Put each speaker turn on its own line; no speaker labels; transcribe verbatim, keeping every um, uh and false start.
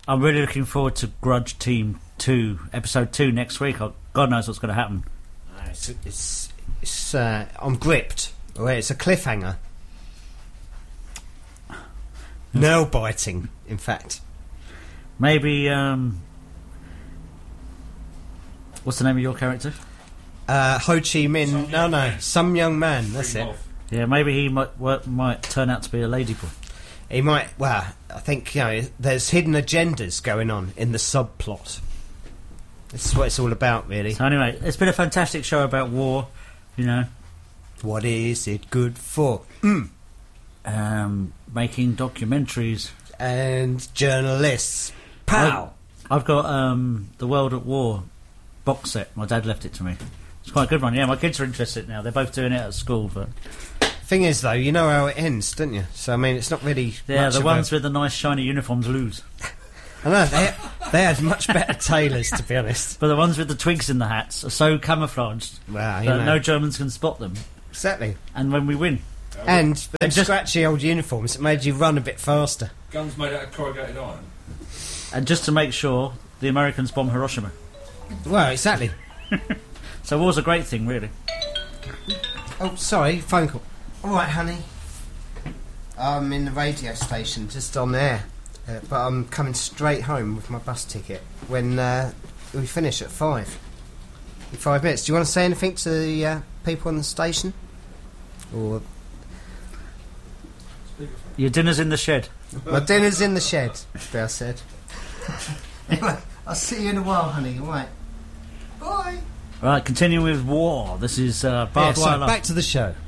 I'm really looking forward to Grudge Team two, episode two next week. God knows what's going to happen.
It's, it's, it's uh, I'm gripped. Well, it's a cliffhanger. Nail biting, in fact.
Maybe, um... what's the name of your character?
Uh, Ho Chi Minh.
Some
no,
young
no.
man.
Some young man. That's it.
Yeah, maybe he might work, might turn out to be a ladyboy.
He might. Well, I think, you know, there's hidden agendas going on in the subplot. This is what it's all about, really.
So anyway, it's been a fantastic show about war, you know.
What is it good for? Mm.
Um, making documentaries.
And journalists. Pow!
I've got um, the World at War box set. My dad left it to me. It's quite a good one. Yeah, my kids are interested now. They're both doing it at school. But
thing is, though, you know how it ends, don't you? So, I mean, it's not really...
Yeah,
much
the
of
ones
a...
with the nice shiny uniforms lose.
I know, they, they had much better tailors, to be honest.
But the ones with the twigs in the hats are so camouflaged
Well,
that
you know.
no Germans can spot them.
Exactly.
And when we win...
And them
And just-
scratchy old uniforms that made you run a bit faster.
Guns made out of corrugated iron.
And just to make sure, the Americans bomb Hiroshima.
Well, exactly.
So war's a great thing, really.
Oh, sorry, phone call. All right, honey. I'm in the radio station, just on air. Uh, but I'm coming straight home with my bus ticket when uh, we finish at five. In five minutes. Do you want to say anything to the uh, people on the station? Or
Your dinner's in the shed.
my dinner's in the shed, Bill said. Anyway, I'll see you in a while, honey. All right. Bye.
Right, continuing with war. This is uh,
Yeah,
Barbed
so
Wire.
back to the show.